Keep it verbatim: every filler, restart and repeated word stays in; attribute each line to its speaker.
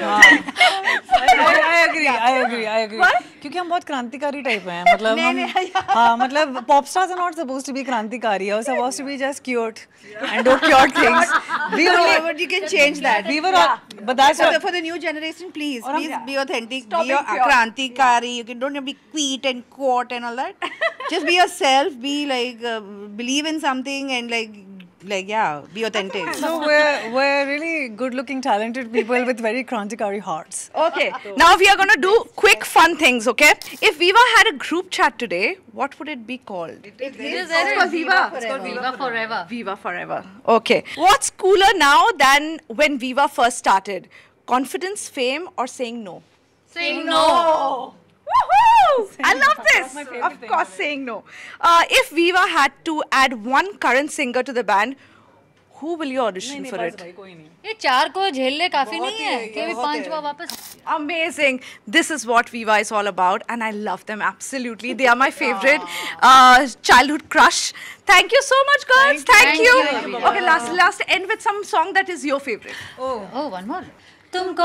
Speaker 1: I agree, I agree, I agree. क्योंकि हम बहुत क्रांतिकारी टाइप हैं, मतलब हम हाँ मतलब pop stars are not supposed to be क्रांतिकारी, are supposed to be just cute and do cute things. We only,
Speaker 2: but you can change that.
Speaker 1: we were all, but that's
Speaker 2: For
Speaker 1: what.
Speaker 2: the, for the new generation, please, please
Speaker 3: yeah.
Speaker 2: be authentic.
Speaker 3: Stop
Speaker 2: be your
Speaker 3: being pure.
Speaker 2: krantikari. You can don't be cute and quote and all that. Just be yourself. Be like uh, believe in something and like like yeah, be authentic.
Speaker 1: So we're we're really good-looking, talented people with very krantikari hearts.
Speaker 3: Okay, now we are going to do quick fun things, okay? If Viva had a group chat today, what would it be called?
Speaker 4: It is called Viva. It's called Viva Forever.
Speaker 3: Viva Forever. Okay. What's cooler now than when Viva first started? Confidence, fame, or saying no?
Speaker 4: Saying no.
Speaker 3: Woohoo! I love this. Of course, saying no. Uh, if Viva had to add one current singer to the band, who will you audition for it?
Speaker 4: ये चार को झेलने काफी नहीं है कि अभी पांचवा वापस.
Speaker 3: Amazing. This is what Viva is all about, and I love them absolutely. They are my favorite uh, childhood crush. Thank you so much, girls. Thank,
Speaker 4: Thank
Speaker 3: you.
Speaker 4: you.
Speaker 3: Okay, last last end with some song that is your favorite.
Speaker 4: Oh, one more. तुमको